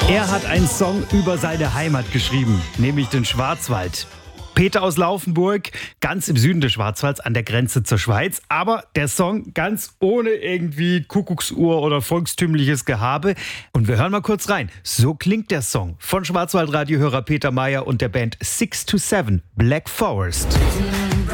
Er hat einen Song über seine Heimat geschrieben, nämlich den Schwarzwald. Peter aus Laufenburg, ganz im Süden des Schwarzwalds an der Grenze zur Schweiz. Aber der Song ganz ohne irgendwie Kuckucksuhr oder volkstümliches Gehabe. Und wir hören mal kurz rein. So klingt der Song von Schwarzwaldradiohörer Peter Mayer und der Band 6 to 7, Black Forest.